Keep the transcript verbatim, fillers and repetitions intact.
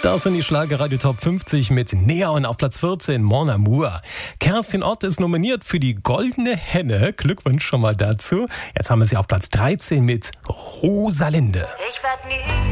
Das sind die Schlagerradio Top fünfzig mit Neon auf Platz vierzehn, Mon Amour. Kerstin Ott ist nominiert für die Goldene Henne. Glückwunsch schon mal dazu. Jetzt haben wir sie auf Platz dreizehn mit Rosalinde. Ich werd nie